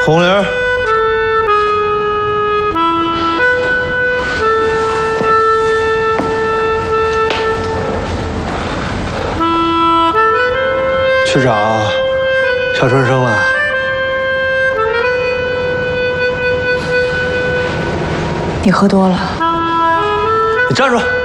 红玲，去找肖春生了。 你喝多了。 你站住！